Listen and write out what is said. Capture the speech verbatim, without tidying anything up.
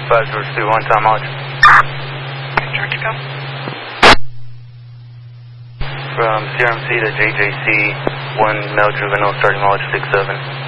five George two one, Tom Hodge. George, go. From C R M C to J J C, one male juvenile starting Hodge six seven.